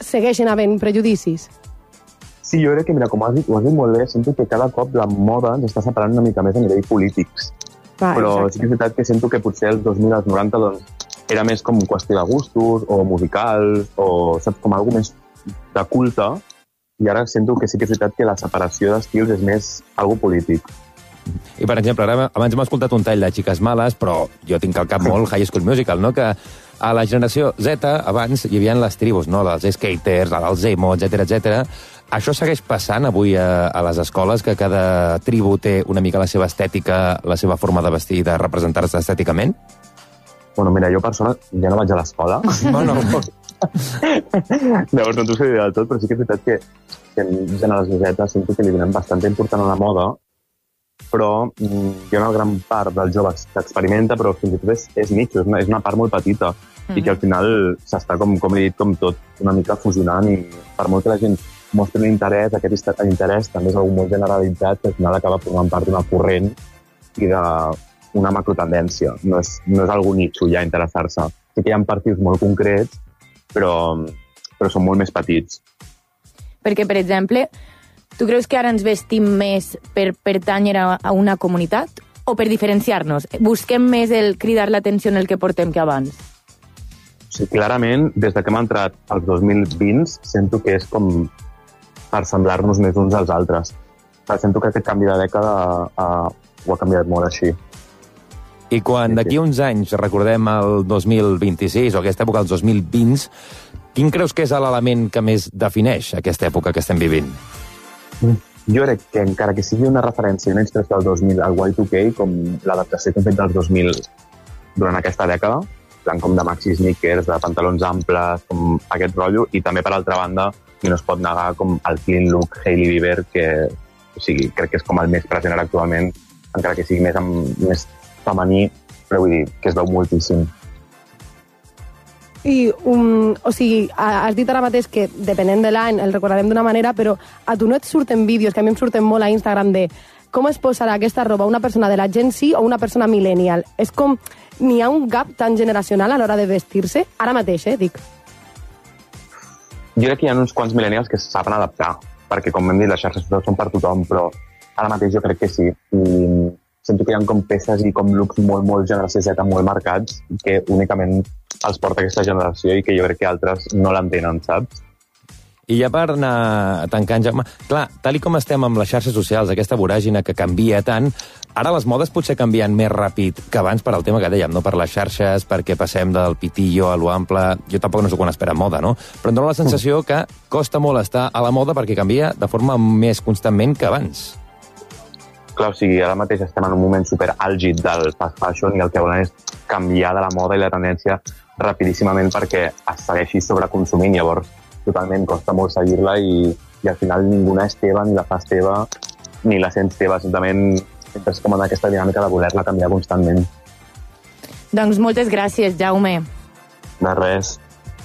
segueixen havent prejudicis? Sí, jo crec que, mira, com ho has dit molt bé, sento que cada cop la moda ens està separant una mica més a nivell polítics. Però sí que és veritat que sento que potser els 2000 als 90 doncs, era més com qüestió de gustos o musicals o, saps, com algo més de culte, i ara sento que sí que és veritat que la separació d'estils és més algo polític. I, per exemple, ara, abans hem escoltat un tall de Xiques Males, però jo tinc al cap molt High School Musical, no? Que a la generació Z, abans, hi havia les tribus, no? Els skaters, els emo, etc. Això segueix passant avui a les escoles, que cada tribu té una mica la seva estètica, la seva forma de vestir, de representar-se estèticament? Bueno, mira, jo per sort ja no vaig a l'escola. Bueno. Llavors no t'ho sé dir del tot, però sí que és veritat que en generació Z sento que li donem bastant important a la moda, però hi ha una gran part dels joves que experimenta, però fins i tot és nicho, és una part molt petita, i que al final s'està, com he dit, com tot una mica fusionant, i per molt que la gent mostri un interès, aquest interès també és algú molt generalitzat, que al final acaba formant part d'una corrent i d'una macrotendència. No és algú nicho ja interessar-se. Sí que hi ha partits molt concrets, però són molt més petits. Perquè, per exemple, tu creus que ara ens vestim més per pertànyer a una comunitat o per diferenciar-nos? Busquem més el cridar l'atenció en el que portem que abans? Sí, clarament, des que hem entrat als 2020, sento que és com per semblar-nos més uns als altres. Sento que aquest canvi de dècada ho ha canviat molt així. I quan d'aquí uns anys recordem el 2026 o aquesta època, els 2020, quin creus que és l'element que més defineix aquesta època que estem vivint? Jo crec que encara que sigui una referència i una inspiració del 2000 al Y2K, com l'adaptació que hem fet dels 2000 durant aquesta dècada, plan com de maxi sneakers, de pantalons amples, com aquest rotllo, i també, per altra banda, i no es pot negar com el clean look Hailey Bieber, que crec que és com el més present ara actualment, encara que sigui més femení, però vull dir que es veu moltíssim. I, has dit ara mateix que, depenent de l'any, el recordarem d'una manera, però a tu no et surten vídeos, que a mi em surten molt a Instagram, de com es posarà aquesta roba una persona de la Gen Z o una persona millennial. És com, n'hi ha un gap tan generacional a l'hora de vestir-se? Ara mateix, dic. Jo crec que hi ha uns quants millennials que se saben adaptar, perquè, com hem dit, les xarxes socials són per tothom, però ara mateix jo crec que sí. I sento que hi ha com peces i com looks molt, molt generació Z molt marcats, que únicament els porta aquesta generació i que jo crec que altres no l'entenen, saps? I ja per anar tancant, Jaume, clar, tal com estem amb les xarxes socials, aquesta voràgina que canvia tant, ara les modes potser canvien més ràpid que abans per al tema que dèiem, no? Per les xarxes, perquè passem del pitillo a lo ample. Jo tampoc no sóc una espera moda, no? Però em dóna la sensació que costa molt estar a la moda perquè canvia de forma més constantment que abans. Clar, o sigui, ara mateix estem en un moment superàlgid del fast fashion i el que volen és canviar de la moda i la tendència rapidíssimament perquè es segueixi sobreconsumint. Llavors, totalment costa molt seguir-la i al final ninguna és teva, ni la fas teva, ni la sents teva. Simplement entres com en aquesta dinàmica de voler-la canviar constantment. Doncs moltes gràcies, Jaume. De res.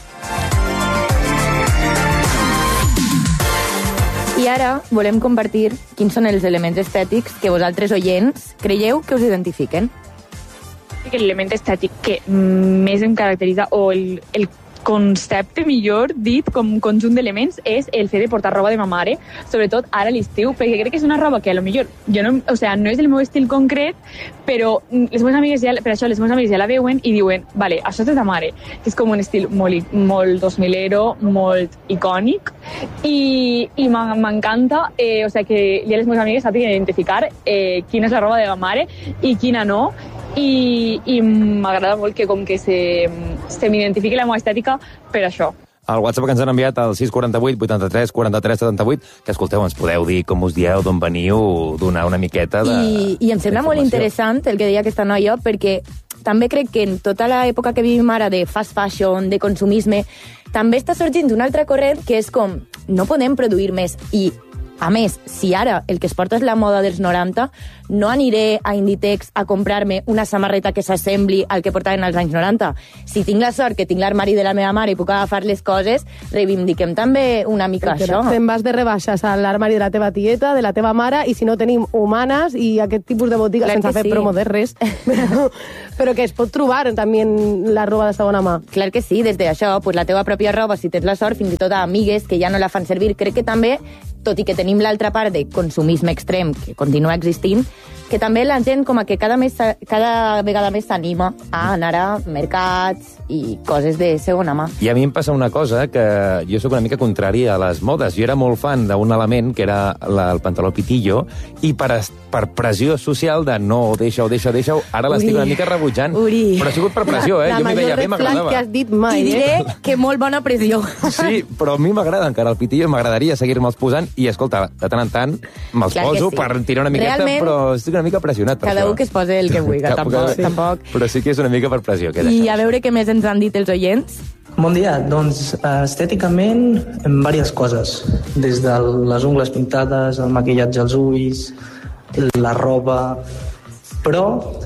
I ara volem compartir quins són els elements estètics que vosaltres, oients, creieu que us identifiquen. L'element estètic que més em caracteritza, o el concepte, millor dit, com conjunt d'elements, és el fet de portar roba de ma mare, sobretot ara a l'estiu, perquè crec que és una roba que a lo millor no és el meu estil concret, però les meves amigues ja la veuen i diuen, vale, això és de ta mare, que és com un estil molt 2000ero, molt icònic, i m'encanta, que ja les meves amigues sàpiguen identificar quina és la roba de ma mare i quina no, i m'agrada molt que com que se m'identifiqui la meva estètica per això. El WhatsApp que ens han enviat al 648 83 43 78, que escolteu, ens podeu dir com us dieu, d'on veniu, donar una miqueta de... I em sembla molt interessant el que deia aquesta noia, perquè també crec que en tota l'època que vivim ara de fast fashion, de consumisme, també està sorgint un altre corrent que és com, no podem produir més. I, a més, si ara el que es porta és la moda dels 90, no aniré a Inditex a comprar-me una samarreta que s'assembli al que portaven als anys 90. Si tinc la sort que tinc l'armari de la meva mare i puc agafar les coses, reivindiquem també una mica això. Te'n vas de rebaixes a l'armari de la teva tieta, de la teva mare, i si no tenim Humanes i aquest tipus de botigues, sense fer promo de res, però que es pot trobar també en la roba de segona mà. Clar que sí, des d'això, pues la teva pròpia roba, si tens la sort, fins i tot a amigues que ja no la fan servir. Crec que també, tot i que tenim l'altra part de consumisme extrem que continua existint, que també la gent com a que cada vegada més s'anima a anar a mercats i coses de segona mà. I a mi em passa una cosa, que jo sóc una mica contrari a les modes. Jo era molt fan d'un element que era el pantaló pitillo, i per pressió social de no, deixa-ho, ara l'estic una mica rebutjant. Però ha sigut per pressió, La jo m'hi veia bé, m'agradava. que has dit mai. I diré que molt bona pressió. Sí, però a mi m'agrada encara el pitillo, m'agradaria seguir-me'ls posant, i escolta, de tant en tant me'ls poso per tirar una miqueta, realment, però estic una mica pressionat per cada això. un que es posi el que vulgui, tampoc. Però sí que és una mica per pressió. I a veure què més ens han dit els oients. Bon dia, doncs estèticament diverses coses, des de les ungles pintades, el maquillatge als ulls, la roba, però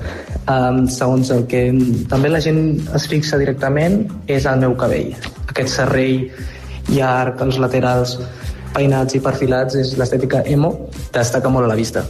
segons el que també la gent es fixa directament és el meu cabell. Aquest serrell llarg, els laterals peinats i perfilats, és l'estètica emo, destaca molt a la vista.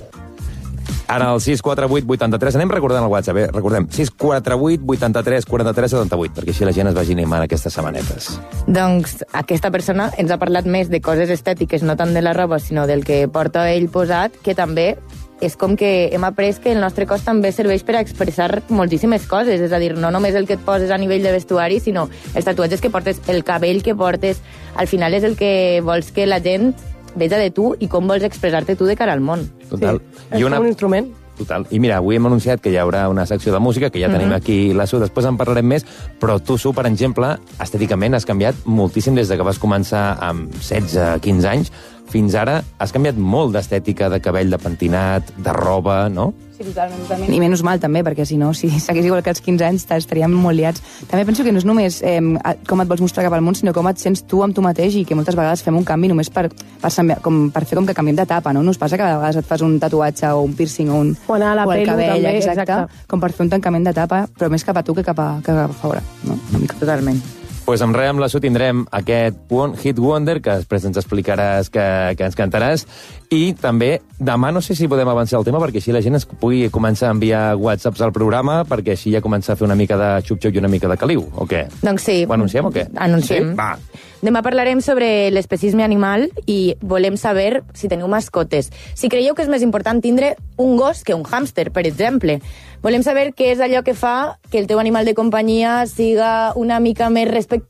Ara el 648 83, anem recordant el WhatsApp, recordem, 648 83 43 78, perquè així la gent es vagi animant aquestes setmanetes. Doncs aquesta persona ens ha parlat més de coses estètiques, no tant de la roba, sinó del que porta ell posat, que també és com que hem après que el nostre cos també serveix per a expressar moltíssimes coses, és a dir, no només el que et poses a nivell de vestuari, sinó els tatuatges que portes, el cabell que portes, al final és el que vols que la gent veja de tu i com vols expressar-te tu de cara al món. Total. Sí, és com un instrument. Total. I mira, avui hem anunciat que hi haurà una secció de música, que ja tenim aquí la Su, després en parlarem més, però tu, Su, per exemple, estèticament has canviat moltíssim des de que vas començar amb 16-15 anys, fins ara has canviat molt d'estètica, de cabell, de pentinat, de roba, no? Sí, totalment. I menys mal, també, perquè si no, si seguís igual que als 15 anys, estaríem molt liats. També penso que no és només com et vols mostrar cap al món, sinó com et sents tu amb tu mateix, i que moltes vegades fem un canvi només per fer com que canviem d'etapa, no? No us passa que a vegades et fas un tatuatge o un piercing o el cabell, també, exacte, com per fer un tancament d'etapa, però més cap a tu que cap a fora, no? Totalment. Pues amb res, amb la Su tindrem aquest One Hit Wonder, que després ens explicaràs, que ens cantaràs, i també demà no sé si podem avançar el tema, perquè així la gent es pugui començar a enviar whatsapps al programa, perquè així ja comença a fer una mica de xup-xup i una mica de caliu, o què? Doncs sí. Ho anunciem o què? Anunciem. Sí? Va. Demà parlarem sobre l'especisme animal i volem saber si teniu mascotes. Si creieu que és més important tindre un gos que un hàmster, per exemple. Volem saber què és allò que fa que el teu animal de companyia siga una mica més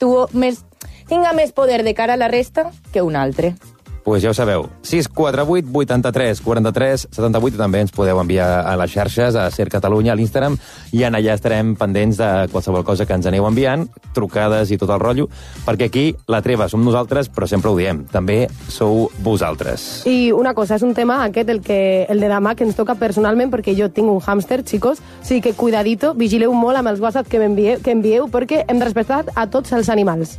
tinga més poder de cara a la resta que un altre. Pues ja ho sabeu, 648 83 43 78, també ens podeu enviar a les xarxes, a Ser Catalunya, a l'Instagram, i allà estarem pendents de qualsevol cosa que ens aneu enviant, trucades i tot el rotllo, perquè aquí la treva som nosaltres, però sempre ho diem, també sou vosaltres. I una cosa, és un tema aquest, el de demà, que ens toca personalment, perquè jo tinc un hàmster, xicos, o sigui que cuidadito, vigileu molt amb els WhatsApp que envieu, perquè hem de respectar a tots els animals.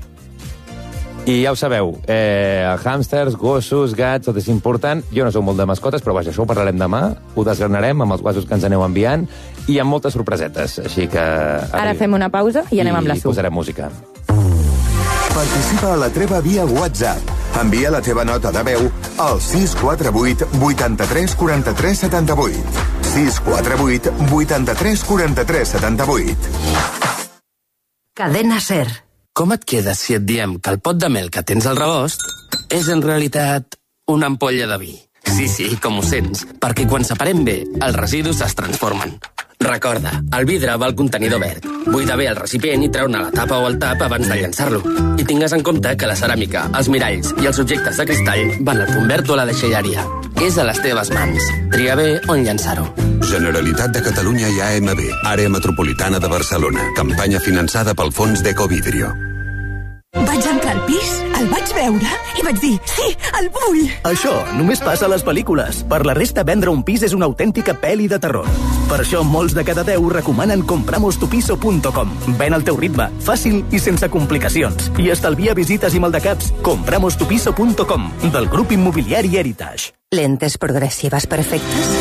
I ja ho sabeu, hàmsters, gossos, gats, tot és important. Jo no sóc molt de mascotes, però vaja, això ho parlarem demà, ho desgranarem amb els guassos que ens aneu enviant, i amb moltes sorpresetes, així que... Ara fem una pausa i anem amb la Su. I posarem música. Participa a la treva via WhatsApp. Envia la teva nota de veu al 648 83 43 78. 648 83 43 78. Cadena Ser. Com et quedes si et diem que el pot de mel que tens al rebost és en realitat una ampolla de vi? Sí, com ho sents, perquè quan separem bé, els residus es transformen. Recorda, el vidre va al contenidor verd. Buida bé el recipient i treu-ne la tapa o el tap abans de llançar-lo. I tingues en compte que la ceràmica, els miralls i els objectes de cristall van al Puntbert o a la deixalleria. És a les teves mans. Tria bé on llançar-ho. Generalitat de Catalunya i AMB, Àrea Metropolitana de Barcelona. Campanya finançada pel Fons d'Ecovidrio. Vaig entrar al pis, el vaig veure i vaig dir, sí, el vull! Això només passa a les pel·lícules. Per la resta, vendre un pis és una autèntica pel·li de terror. Per això, molts de cada 10 recomanen compramostupiso.com. Ven al teu ritme, fàcil i sense complicacions. I estalvia visites i maldecaps. Compramostupiso.com, del grup immobiliari Heritage. Lentes progressives perfectes?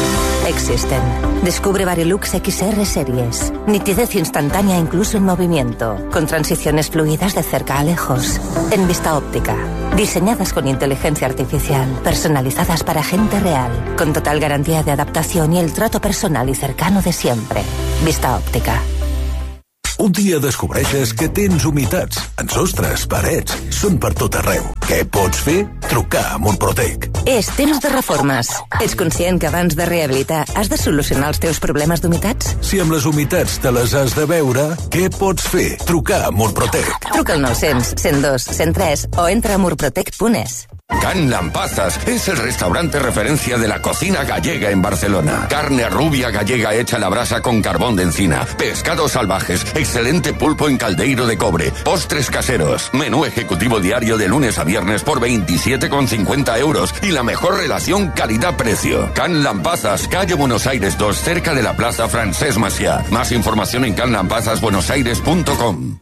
Existen. Descubre Varilux XR Series. Nitidez instantánea incluso en movimiento, con transiciones fluidas de cerca a lejos. En Vista Óptica. Diseñadas con inteligencia artificial, personalizadas para gente real, con total garantía de adaptación y el trato personal y cercano de siempre. Vista Òptica. Un dia descobreixes que tens humitats en sostres, parets, són per tot arreu. Què pots fer? Trucar a Murprotec. És temps de reformes. Ets conscient que abans de rehabilitar has de solucionar els teus problemes d'humitats? Si amb les humitats te les has de veure, què pots fer? Trucar a Murprotec. Truca al 900 102 103 o entra a murprotec.es. Can Lampazas es el restaurante referencia de la cocina gallega en Barcelona. Carne rubia gallega hecha a la brasa con carbón de encina, pescados salvajes, excelente pulpo en caldeiro de cobre, postres caseros, menú ejecutivo diario de lunes a viernes por 27,50 euros y la mejor relación calidad-precio. Can Lampazas, calle Buenos Aires 2, cerca de la Plaza Francesc Macià. Más información en canlampazasbuenosaires.com.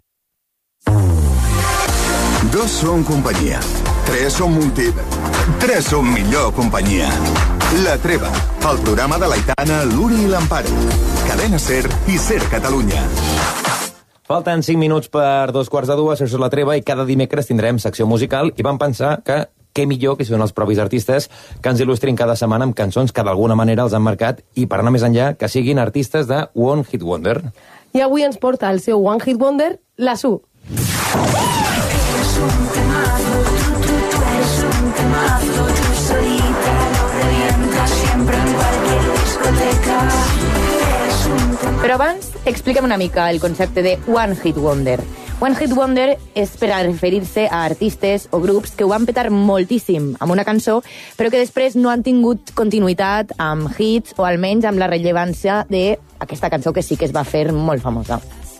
2 són companyia. 3 són multit. 3 són millor companyia. La Treva, el programa de l'Aitana, l'Uri i l'Amparo. Cadena Ser i Ser Catalunya. Falten 5 minuts per 2:15, això és La Treva, i cada dimecres tindrem secció musical, i vam pensar que què millor que són els propis artistes que ens il·lustrin cada setmana amb cançons que d'alguna manera els han marcat, i per anar més enllà, que siguin artistes de One Hit Wonder. I avui ens porta el seu One Hit Wonder, la Su. Però abans, explica'm una mica el concepte de One Hit Wonder. One Hit Wonder és per a referir-se a artistes o grups que ho van petar moltíssim amb una cançó, però que després no han tingut continuïtat amb hits o almenys amb la rellevància d'aquesta cançó que sí que es va fer molt famosa.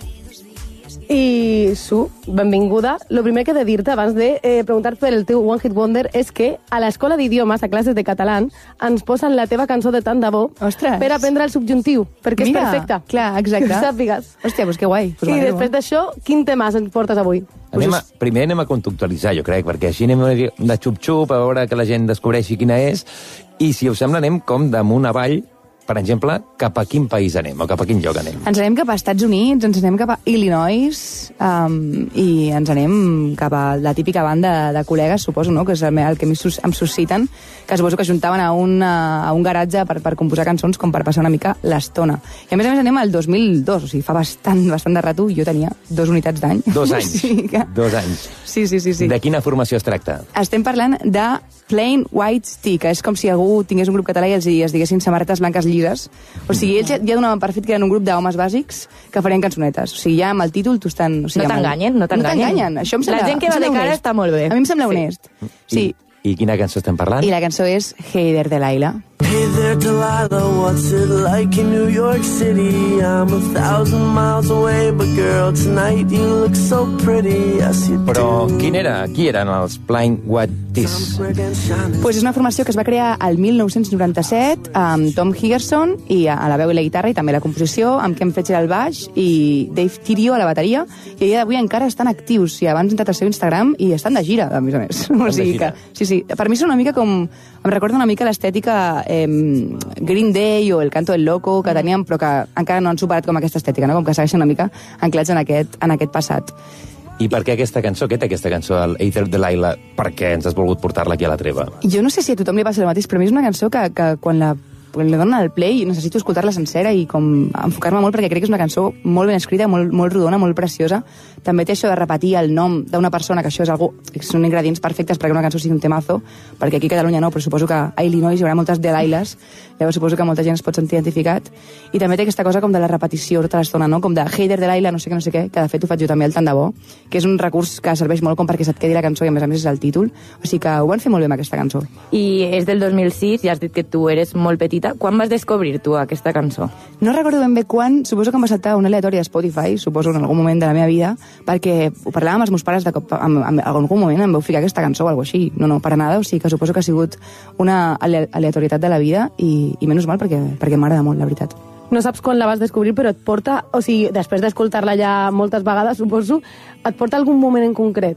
I, Su, benvinguda. Lo primer que he de dir-te abans de preguntar per el teu One Hit Wonder és que a l'escola d'idiomes, a classes de català, ens posen la teva cançó de tant de bo per aprendre el subjuntiu, perquè és perfecta. Clar, exacte. Que sàpigues. Hòstia, doncs que guai. I després d'això, quin tema ens portes avui? Primer anem a contextualitzar, jo crec, perquè així anem de xup-xup, a veure que la gent descobreixi quina és, i si us sembla anem com damunt avall, per exemple, cap a quin país anem o cap a quin lloc anem? Ens anem cap a Estats Units, ens anem cap a Illinois i ens anem cap a la típica banda de col·legues, suposo, no? Que és el que em susciten, que suposo que juntaven a un garatge per composar cançons com per passar una mica l'estona. I a més anem al 2002, o sigui, fa bastant de rato, jo tenia 2 unitats d'any. 2 anys. Sí, que... 2 anys. Sí. De quina formació es tracta? Estem parlant de Plain White Stick, és com si algú tingués un grup català i els diguessin samarretes blanques llises. O sigui, ells ja donaven per fet que eren un grup d'homes bàsics que farien cançonetes. O sigui, ja amb el títol tu estan... O sigui, no t'enganyen. Això em sembla... La gent que va de cara està molt bé. A mi em sembla honest. Sí. I quina cançó estem parlant? I la cançó és Hey There, Delilah. Hey there, Delilah, what's it like in New York City? I'm 1,000 miles away, but girl, tonight you look so pretty. Yes, you do. Però qui eren els Plain White Tees? Pues és una formació que es va crear el 1997 amb Tom Higgerson i a la veu i la guitarra i també la composició, amb Ken Fletcher al baix i Dave Tirio a la bateria, i a dia d'avui encara estan actius. I abans he entrat al seu Instagram i estan de gira, a més. O sigui que, sí. Per mi és una mica com... Em recorda una mica l'estètica Green Day o El Canto del Loco que teníem, però que encara no han superat com aquesta estètica, no? Com que segueixen una mica anclats en aquest passat. I per què aquesta cançó? Què té aquesta cançó, el Hey There, Delilah? Per què ens has volgut portar-la aquí a La Treva? Jo no sé si a tothom li passa el mateix, però a mi és una cançó que quan li donen el play necessito escoltar-la sencera i com enfocar-me molt, perquè crec que és una cançó molt ben escrita, molt rodona, molt preciosa. També té això de repetir el nom d'una persona, que això és algo, són ingredients perfectes perquè una cançó sigui un temazo, perquè aquí a Catalunya no, però suposo que a Illinois hi haurà moltes Delilahs, llavors suposo que molta gent es pot sentir identificat. I també té aquesta cosa com de la repetició tota l'estona, no? Com de Hey There, Delilah, no sé què, que de fet ho faig jo també el tant de bo, que és un recurs que serveix molt com perquè se't quedi la cançó i a més és el títol. O sigui que ho van fer molt bé amb aquesta cançó. I és del 2006, ja has dit que tu eres molt petita. Quan vas descobrir tu aquesta cançó? No recordo ben bé quan, suposo que em va saltar un aleatori de Spotify, suposo en algun moment de la meva vida, perquè ho parlàvem amb els meus pares de cop, en algun moment em vau ficar aquesta cançó o alguna cosa així. No, per nada, o sigui que suposo que ha sigut una aleatorietat de la vida i menys mal perquè m'agrada molt, la veritat. No saps quan la vas descobrir, però et porta... O sigui, després d'escoltar-la ja moltes vegades, suposo, et porta algun moment en concret?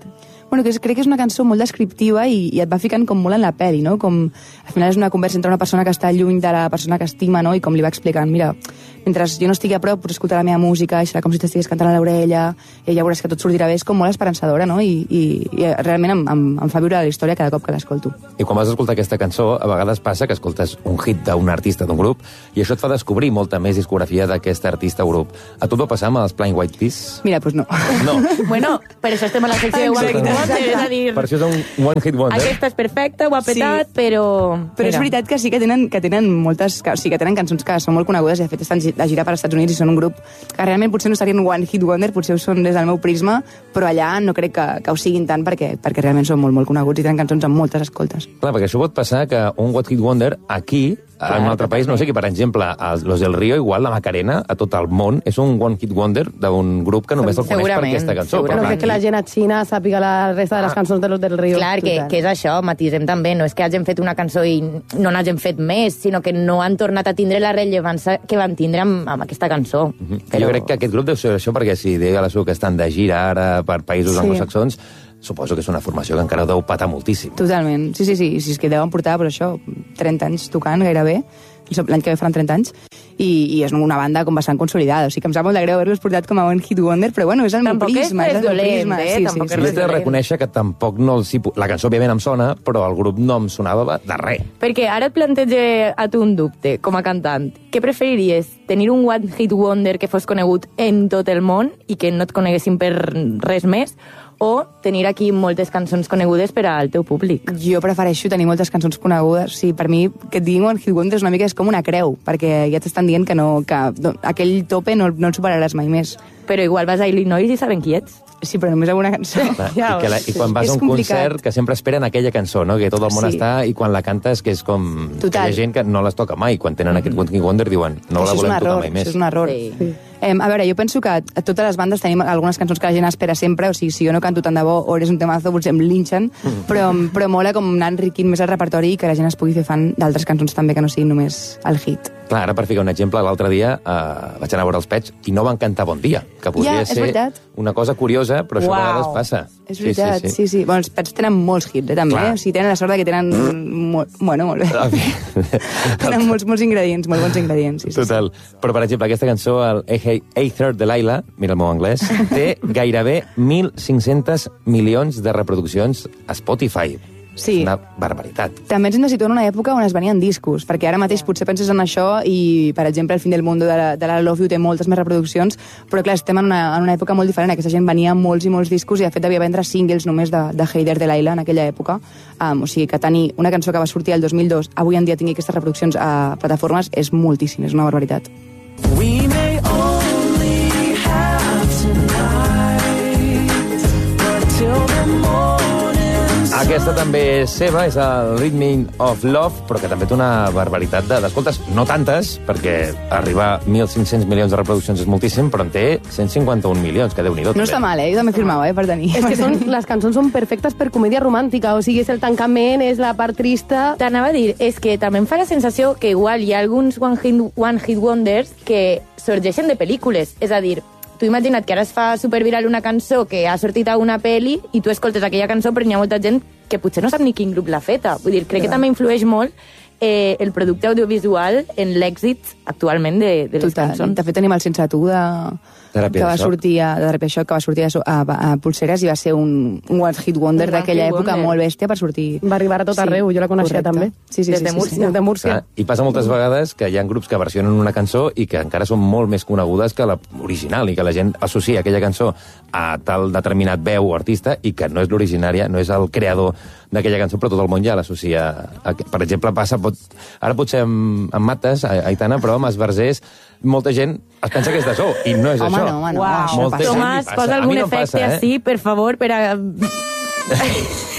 Bueno, crec que és una cançó molt descriptiva i et va ficant com molt en la pel·li, no? Com, al final és una conversa entre una persona que està lluny de la persona que estima, no? I com li va explicant, mira, mentre jo no estigui a prop, pots escoltar la meva música, i serà com si t'estigués cantant a l'orella, i ja veuràs que tot sortirà bé. És com molt esperançadora, no? I realment em fa viure la història cada cop que l'escolto. I quan vas escoltar aquesta cançó, a vegades passa que escoltes un hit d'un artista, d'un grup, i això et fa descobrir molta més discografia d'aquest artista o grup. A tu et va passar amb els Plain White Peas? Mira, doncs no. No. Bueno, per això estem a la secció de One Hit Wonder, és a dir... Per això és un One Hit Wonder. Aquesta és perfecta, ho ha petat, Sí. però... Però és veritat que sí que tenen moltes... O sigui, que tenen cançons que són molt conegudes i de fet estan de gira per als Estats Units i són un grup que realment potser no serien One Hit Wonder, potser ho són des del meu prisma, però allà no crec que ho siguin tant perquè realment són molt, molt coneguts i tenen cançons amb moltes escoltes. Clar, perquè això pot passar que un One Hit Wonder aquí, en un altre país, no sé, que per exemple, Los del Río, igual la Macarena, a tot el món, és un One Hit Wonder d'un grup que només el coneix per aquesta cançó. Però crec que la gent a Xina sàpiga la resta de les cançons de Los del Río. Clar, que és això, matisem també, no és que hagin fet una cançó i no n'hagin fet més, sinó que no han tornat a tindre la rellevància que van tindre amb aquesta cançó. Jo crec que aquest grup deu ser això, perquè si deia la que estan de gira ara per països anglosaxons, suposo que és una formació que encara deu patar moltíssim. Totalment, sí, si és que deuen portar, però això, 30 anys tocant gairebé, l'any que ve faran 30 anys, i és una banda com bastant consolidada, o sigui que em sap molt de greu haver-los portat com a One Hit Wonder, però bueno, és el meu prisma. Tampoc és res dolent, tampoc és Jo he de reconèixer que tampoc no els... La cançó òbviament em sona, però el grup no em sonava de res. Perquè ara et plantege a tu un dubte, com a cantant. Què preferiries? Tenir un One Hit Wonder que fos conegut en tot el món i que no et coneguessin per res més? O tenir aquí moltes cançons conegudes per al teu públic? Jo prefereixo tenir moltes cançons conegudes. Sí, per mi, que et diguin One Hit Wonder és una mica com una creu, perquè ja t'estan dient que aquell tope no el superaràs mai més. Però igual vas a Illinois i saben qui ets. Sí, però només alguna cançó. I quan vas a un concert, que sempre esperen aquella cançó, no? Que tot el món està, i quan la cantes, que és com... Total. Que hi ha gent que no les toca mai. Quan tenen aquest One Hit Wonder diuen, no la volem tocar mai més. Això és un error. Sí. A veure, jo penso que a totes les bandes tenim algunes cançons que la gent espera sempre, o sigui, si jo no canto tant de bo o eres un temazo, potser em linxen, però mola com anar enriquint més el repertori i que la gent es pugui fer fan d'altres cançons també que no siguin només el hit. Clar, ara per ficar un exemple, l'altre dia vaig anar a veure els Pets i no van cantar Bon Dia, que podria ser una cosa curiosa, però això a vegades passa. És veritat, sí. Bueno, els Pets tenen molts hits, també. O sigui, tenen la sort que tenen... Bueno, molt bé. Tenen molts ingredients, molt bons ingredients. Total. Però, per exemple, aquesta cançó, el Aether de Laila, mira el meu anglès, té gairebé 1.500 milions de reproduccions a Spotify. Sí. És una barbaritat. També ens hem de situar en una època on es venien discos, perquè ara mateix potser penses en això i, per exemple, El fin del mundo de la Love You té moltes més reproduccions, però clar, estem en una època molt diferent. Aquesta gent venia molts i molts discos i de fet devia vendre singles només de Heider de Laila en aquella època. O sigui que tenir una cançó que va sortir el 2002 avui en dia tingui aquestes reproduccions a plataformes és moltíssim, és una barbaritat. We may only have tonight, but till the morning. Aquesta també és seva, és el Rhythm of Love, però que també té una barbaritat d'escoltes. No tantes, perquè arribar a 1.500 milions de reproduccions és moltíssim, però en té 151 milions, que Déu-n'hi-do. No està mal, jo també firmava, per tenir. És que les cançons són perfectes per comèdia romàntica, o sigui, és el tancament, és la part trista... T'anava a dir, és que també em fa la sensació que igual hi ha alguns One Hit Wonders que sorgeixen de pel·lícules, és a dir, tu imagina't que ara es fa superviral una cançó que ha sortit a una pel·li i tu escoltes aquella cançó però hi ha molta gent que potser no sap ni quin grup l'ha feta. Vull dir, crec que també influeix molt el producte audiovisual en l'èxit actualment de les cançons. De fet, tenim el Sense tu que va sortir a Pulseres i va ser un One Hit Wonder d'aquella època molt bèstia per sortir. Va arribar a tot arreu, jo la coneixia també. Sí, des de Múrcia. I passa moltes vegades que hi ha grups que versionen una cançó i que encara són molt més conegudes que l'original i que la gent associa aquella cançó a tal determinat veu o artista i que no és l'originària, no és el creador d'aquella cançó, però tot el món ja l'associa. Per exemple, ara potser em mates, Aitana, però amb Esbarzers molta gent es pensa que és de so, i no és això. Tomàs, posa algun efecte així, per favor, per a...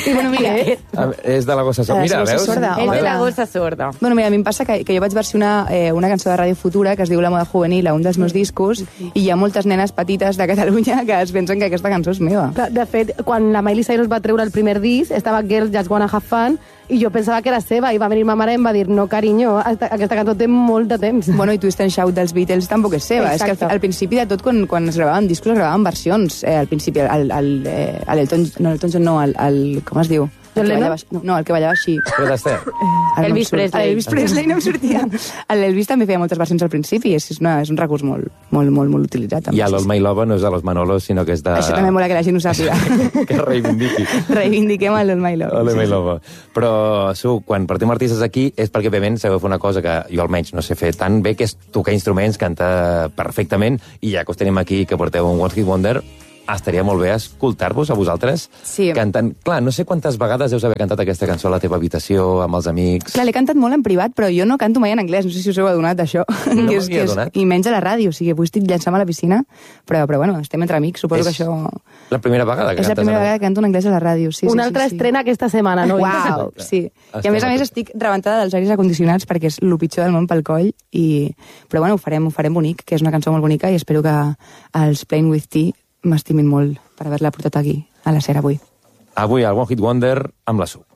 I bueno, mira, És de la gossa sorda. Mira, veus? És de la gossa sorda. Bueno, mira, a mi em passa que jo vaig versionar una cançó de Ràdio Futura que es diu La moda juvenil a un dels meus discos i hi ha moltes nenes petites de Catalunya que es pensen que aquesta cançó és meva. De fet, quan la Miley Cyrus va treure el primer disc, estava Girls Just Wanna Have Fun, i jo pensava que era seva, i va venir ma mare i em va dir, no, carinyo, aquesta cançó té molt de temps. Bueno, i Twist and Shout dels Beatles tampoc és seva. Exacte. És que al principi de tot, quan es gravaven discos, es gravaven versions. Al principi, l'Elton John no, com es diu? El que ballava així. Fred Astaire. Elvis Presley. Elvis Presley no em sortia. L'Elvis també feia moltes versions al principi, és un recurs molt utilitzat. I l'All My Love no és de los Manolos, sinó que és de... Això també mola que la gent ho sàpiga. Que reivindiqui. Reivindiquem l'All My Love. L'All My Love. Però, quan portem artistes aquí és perquè, òbviament, sabeu fer una cosa que jo almenys no sé fer tan bé, que és tocar instruments, cantar perfectament, i ja que us tenim aquí, que porteu un One Hit Wonder, estaria molt bé escoltar-vos a vosaltres cantant. Clar, no sé quantes vegades deus haver cantat aquesta cançó a la teva habitació, amb els amics. Clar, l'he cantat molt en privat, però jo no canto mai en anglès, no sé si us heu adonat d'això. No m'havia adonat. I menys a la ràdio, o sigui, avui estic llançant-me a la piscina, però bueno, estem entre amics, suposo que això... La primera vegada que cantes? És la primera vegada que canto en anglès a la ràdio, sí. Una altra estrena aquesta setmana, no? Uau, sí. I a més estic rebentada dels aires acondicionats perquè és el pitjor del món pel coll, però bueno, ho farem bonic, que és una cançó molt bonica i espero que els Playing With Tea m'estimin molt per haver-la portat aquí, a la SER avui. Avui, el One Hit Wonder amb la Su.